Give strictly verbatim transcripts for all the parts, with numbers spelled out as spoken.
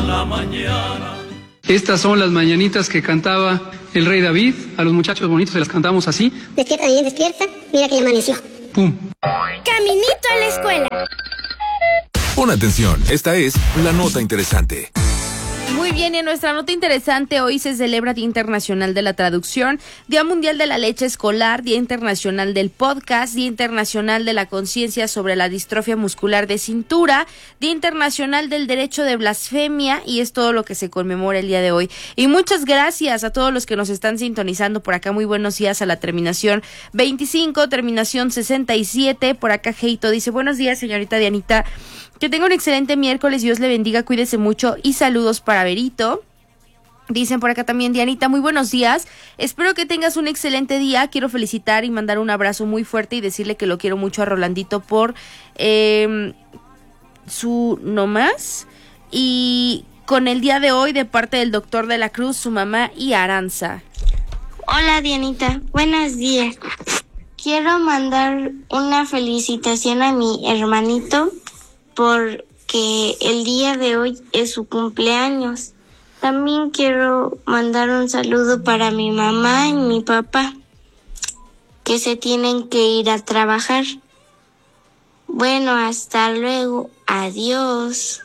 la mañana. Estas son las mañanitas que cantaba el rey David. A los muchachos bonitos se las cantamos así. Despierta, bien, despierta. Mira que ya amaneció. ¡Pum! Caminito a la escuela. Pon atención, esta es la nota interesante. Muy bien, y en nuestra nota interesante hoy se celebra Día Internacional de la Traducción, Día Mundial de la Leche Escolar, Día Internacional del Podcast, Día Internacional de la Conciencia sobre la Distrofia Muscular de Cintura, Día Internacional del Derecho de Blasfemia, y es todo lo que se conmemora el día de hoy. Y muchas gracias a todos los que nos están sintonizando por acá. Muy buenos días a la terminación veinticinco, terminación sesenta y siete. Por acá Heito dice: buenos días, señorita Dianita. Que tenga un excelente miércoles, Dios le bendiga, cuídese mucho y saludos para Berito. Dicen por acá también: Dianita, muy buenos días, espero que tengas un excelente día, quiero felicitar y mandar un abrazo muy fuerte y decirle que lo quiero mucho a Rolandito por eh, su nomás, y con el día de hoy de parte del doctor de la Cruz, su mamá y Aranza. Hola Dianita, buenos días, quiero mandar una felicitación a mi hermanito porque el día de hoy es su cumpleaños. También quiero mandar un saludo para mi mamá y mi papá, que se tienen que ir a trabajar. Bueno, hasta luego. Adiós.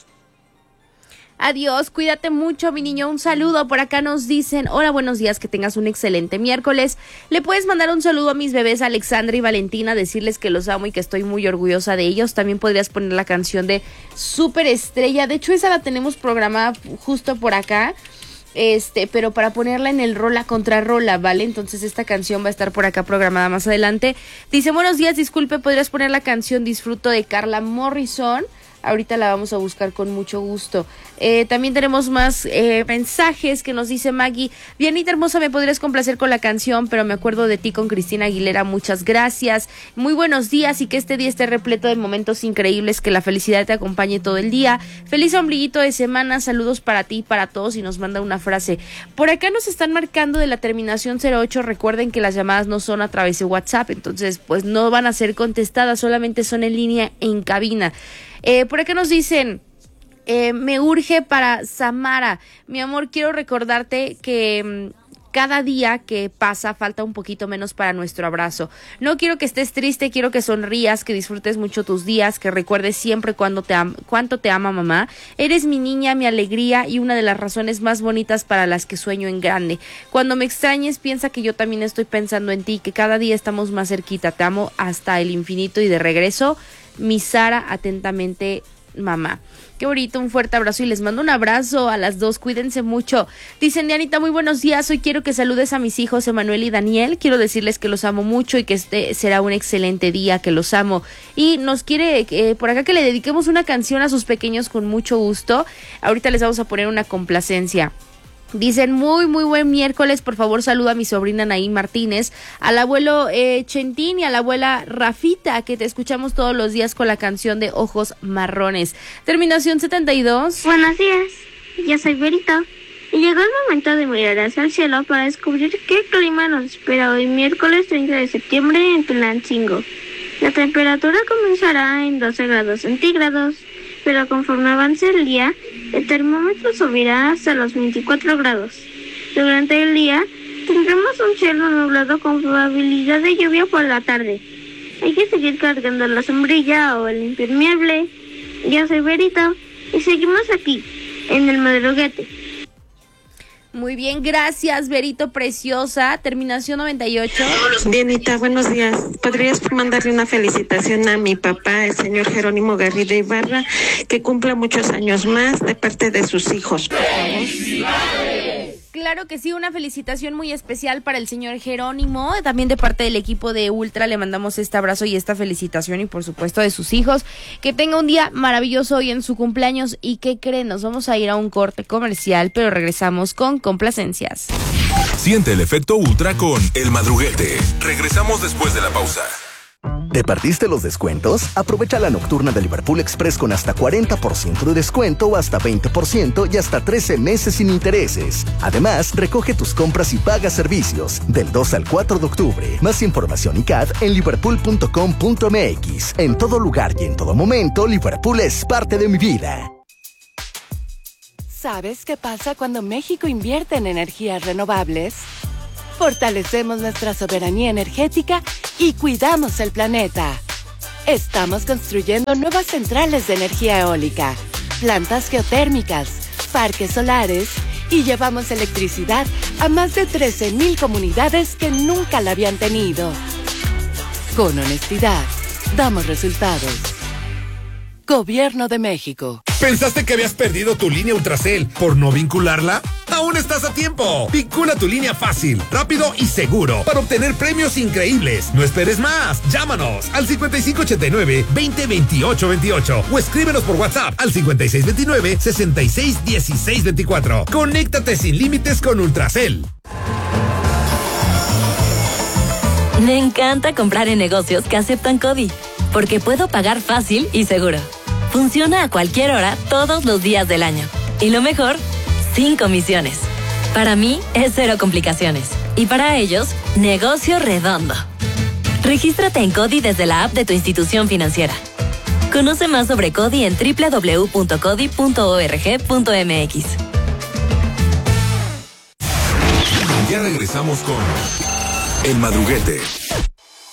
Adiós, cuídate mucho, mi niño. Un saludo. Por acá nos dicen: hola, buenos días, que tengas un excelente miércoles. Le puedes mandar un saludo a mis bebés Alexandra y Valentina, decirles que los amo y que estoy muy orgullosa de ellos. También podrías poner la canción de Super Estrella. De hecho, esa la tenemos programada justo por acá. Este, pero para ponerla en el rola contra rola, ¿vale? Entonces esta canción va a estar por acá programada más adelante. Dice: buenos días, disculpe, ¿podrías poner la canción Disfruto de Carla Morrison? Ahorita la vamos a buscar con mucho gusto. Eh, también tenemos más eh, mensajes que nos dice Maggie: Dianita hermosa, me podrías complacer con la canción, pero me acuerdo de ti con Cristina Aguilera. Muchas gracias. Muy buenos días y que este día esté repleto de momentos increíbles, que la felicidad te acompañe todo el día. Feliz ombliguito de semana, saludos para ti y para todos, y nos manda una frase. Por acá nos están marcando de la terminación cero ocho. Recuerden que las llamadas no son a través de WhatsApp, entonces pues no van a ser contestadas, solamente son en línea en cabina. Eh, por acá nos dicen: eh, me urge para Samara, mi amor, quiero recordarte que mmm, cada día que pasa falta un poquito menos para nuestro abrazo. No quiero que estés triste, quiero que sonrías, que disfrutes mucho tus días, que recuerdes siempre cuando te am- cuánto te ama mamá. Eres mi niña, mi alegría y una de las razones más bonitas para las que sueño en grande. Cuando me extrañes, piensa que yo también estoy pensando en ti, que cada día estamos más cerquita. Te amo hasta el infinito y de regreso. Mi Sara, atentamente, mamá. Qué bonito, un fuerte abrazo y les mando un abrazo a las dos, cuídense mucho. Dicen: Dianita, muy buenos días, hoy quiero que saludes a mis hijos Emanuel y Daniel, quiero decirles que los amo mucho y que este será un excelente día, que los amo. Y nos quiere eh, por acá que le dediquemos una canción a sus pequeños con mucho gusto. Ahorita les vamos a poner una complacencia. Dicen: muy muy buen miércoles, por favor saluda a mi sobrina Naín Martínez, al abuelo eh, Chentín y a la abuela Rafita, que te escuchamos todos los días con la canción de Ojos Marrones. Terminación setenta y dos. Buenos días, yo soy Berito y llegó el momento de mirar hacia el cielo para descubrir qué clima nos espera hoy miércoles treinta de septiembre en Tulancingo. La temperatura comenzará en doce grados centígrados, pero conforme avance el día, el termómetro subirá hasta los veinticuatro grados. Durante el día, tendremos un cielo nublado con probabilidad de lluvia por la tarde. Hay que seguir cargando la sombrilla o el impermeable. Yo soy Berito y seguimos aquí, en el madruguete. Muy bien, gracias, Berito preciosa. Terminación noventa y ocho. Dianita, buenos días. ¿Podrías mandarle una felicitación a mi papá, el señor Jerónimo Garrido Ibarra, que cumpla muchos años más de parte de sus hijos? Claro que sí, una felicitación muy especial para el señor Jerónimo, también de parte del equipo de Ultra le mandamos este abrazo y esta felicitación, y por supuesto de sus hijos, que tenga un día maravilloso hoy en su cumpleaños. ¿Y qué creen? Nos vamos a ir a un corte comercial, pero regresamos con complacencias. Siente el efecto Ultra con El Madruguete. Regresamos después de la pausa. ¿Te perdiste los descuentos? Aprovecha la nocturna de Liverpool Express con hasta cuarenta por ciento de descuento o hasta veinte por ciento y hasta trece meses sin intereses. Además, recoge tus compras y paga servicios del dos al cuatro de octubre. Más información y C A D en liverpool punto com punto m x. En todo lugar y en todo momento, Liverpool es parte de mi vida. ¿Sabes qué pasa cuando México invierte en energías renovables? Fortalecemos nuestra soberanía energética y cuidamos el planeta. Estamos construyendo nuevas centrales de energía eólica, plantas geotérmicas, parques solares y llevamos electricidad a más de trece mil comunidades que nunca la habían tenido. Con honestidad, damos resultados. Gobierno de México. ¿Pensaste que habías perdido tu línea Ultracel por no vincularla? ¡Aún estás a tiempo! Vincula tu línea fácil, rápido y seguro para obtener premios increíbles. No esperes más. Llámanos al cincuenta y cinco ochenta y nueve, veinte veintiocho veintiocho o escríbenos por WhatsApp al cincuenta y seis veintinueve, sesenta y seis dieciséis veinticuatro. Conéctate sin límites con Ultracel. Me encanta comprar en negocios que aceptan CODI, porque puedo pagar fácil y seguro. Funciona a cualquier hora, todos los días del año. Y lo mejor, sin comisiones. Para mí, es cero complicaciones. Y para ellos, negocio redondo. Regístrate en CODI desde la app de tu institución financiera. Conoce más sobre CODI en doble u doble u doble u punto codi punto org punto m x. Ya regresamos con El Madruguete.